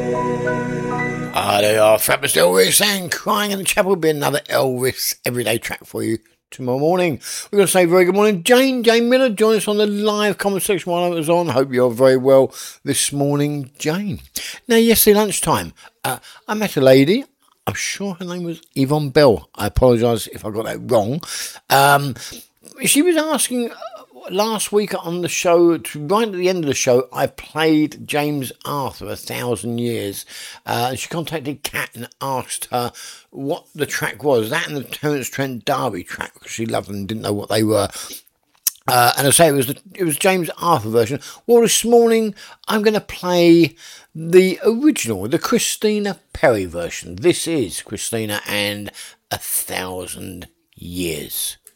Ah, there you are, Fabulous Elvis and Crying in the Chapel. Will be another Elvis everyday track for you tomorrow morning. We're going to say very good morning. Jane Miller, join us on the live comment section while I was on. Hope you're very well this morning, Jane. Now, yesterday lunchtime, I met a lady. I'm sure her name was Yvonne Bell. I apologise if I got that wrong. She was asking last week on the show, right at the end of the show, I played James Arthur, 1,000 Years. She contacted Kat and asked her what the track was. That and the Terence Trent D'Arby track, because she loved them and didn't know what they were. And I say it was James Arthur version. Well, this morning I'm going to play the original, the Christina Perri version. This is Christina and 1,000 Years.